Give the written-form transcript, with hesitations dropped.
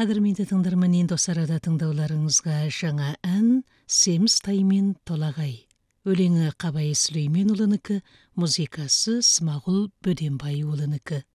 Қадірменді тыңдарман, енді осы арада тыңдауларыңызға жаңа ән «Семіз таймен толағай». Өлеңі Қабай Сүлейменұлынікі, музыкасы Смағұл Бөденбайұлынікі.